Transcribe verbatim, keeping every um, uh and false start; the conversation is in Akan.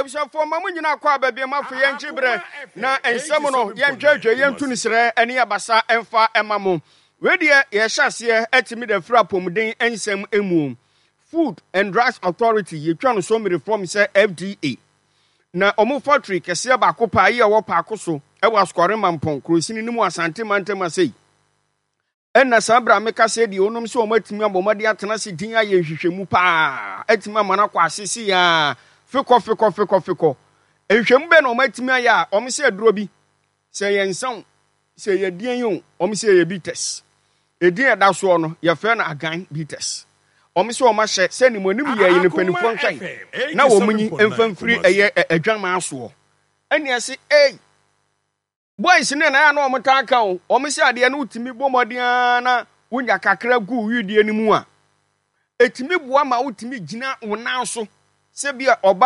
ebisa fo ma munyina kwa babia mafo yenchibre na ensem no yentwetwe yentu ni sere ene abasa emfa emamo we de ye hyase etimi da fira pomden ensem emu Food and Drugs Authority yetwa no so me reform say F D A na omo factory kese ba ko pa ye wo pa ko so e wa skore mampon krosini ni mu asante mantema sei enna sabra meka se di onom se omo atimi abomade atena se din aye hwehwemu pa atimi amana kwa asisi ya fiko fiko fiko fiko ehwehwemu be na omo atimi aye a omo se aduro bi se ye nsan se ye dien yo omo se ye bites edin e da so no ye fe na agan bites omo se omo hye se ni monim ye yin panifo ntwan na wo munyi emfamfiri eye adwanma aso eni ase eh boys ne na ya na omo ta aka o omo se ade na utimi bomodin na wunya kakra gu widie ni mu a etimi boa ma utimi gina wona so se bia